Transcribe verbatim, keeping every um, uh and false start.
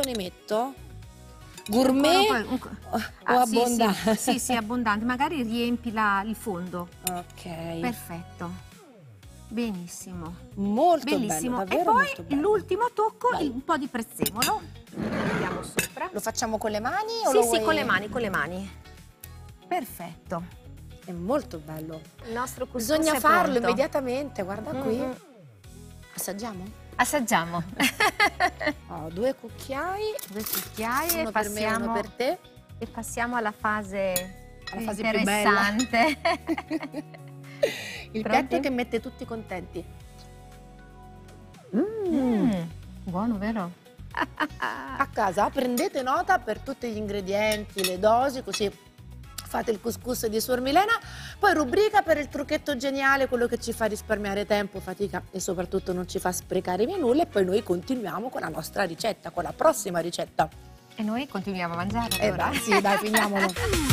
ne metto? Gourmet Poi, un... o ah, abbondante? Sì, sì, sì, sì, abbondante. Magari riempi la, il fondo. Ok. Perfetto. Benissimo. Molto Bellissimo. bello, davvero E molto poi bello. l'ultimo tocco, Vai. il- un po' di prezzemolo. Lo mettiamo sopra. Lo facciamo con le mani o Sì, lo sì, vuoi... con le mani, con le mani. Perfetto. È molto bello. Il nostro couscous Bisogna è farlo pronto. immediatamente, guarda qui. Mm-mm. Assaggiamo? Assaggiamo. Ho due cucchiai, Due cucchiai uno e per me e uno passiamo, per te. e passiamo alla fase, Alla più fase più bella. interessante. Il Pronti? piatto che mette tutti contenti. Mm, buono, vero? A casa prendete nota per tutti gli ingredienti, le dosi, così fate il couscous di Suor Milena. Poi rubrica per il trucchetto geniale, quello che ci fa risparmiare tempo, fatica e soprattutto non ci fa sprecare via nulla. E poi noi continuiamo con la nostra ricetta, con la prossima ricetta. E noi continuiamo a mangiare E allora. dai, sì, dai, finiamolo.